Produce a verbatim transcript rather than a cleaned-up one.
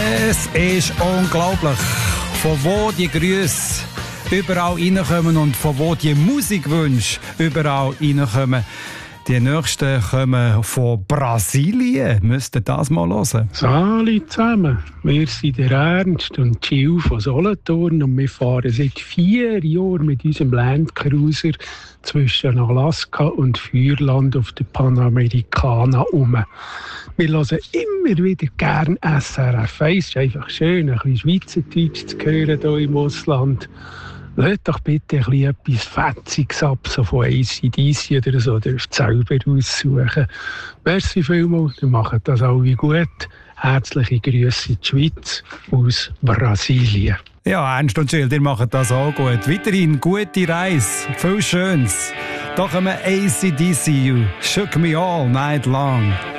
Es ist unglaublich, von wo die Grüße überall reinkommen und von wo die Musikwünsche überall reinkommen. Die nächsten kommen von Brasilien. Müsst ihr das mal hören? Salut zusammen. Wir sind der Ernst und Gil von Solothurn und wir fahren seit vier Jahren mit unserem Landcruiser zwischen Alaska und Feuerland auf der Panamericana um. Wir hören immer wieder gerne S R F eins. Es ist einfach schön, ein bisschen Schweizerdeutsch zu hören hier im Ausland. Lasst doch bitte ein bisschen etwas Fetziges ab, so von A C D C oder so, dürft selber aussuchen. Merci vielmals, ihr macht das alle gut. Herzliche Grüße in die Schweiz aus Brasilien. Ja, Ernst und Gilles, ihr macht das auch gut. Weiterhin gute Reise, viel Schönes. Da kommen A C D C, You Shook Me All Night Long.